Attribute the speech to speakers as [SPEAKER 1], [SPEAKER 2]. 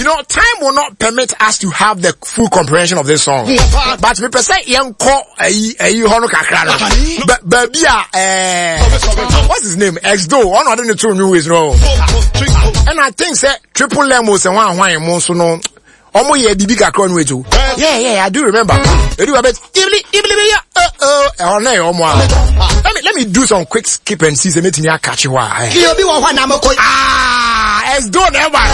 [SPEAKER 1] time will not permit us to have the full comprehension of this song. But we present young call hono kakra. But baby what's his name? Exdo. One of the two new is no. And I think say Triple M was one so no. Yeah, I do remember. Let me do some quick skip and see if I catch you. It's done ever.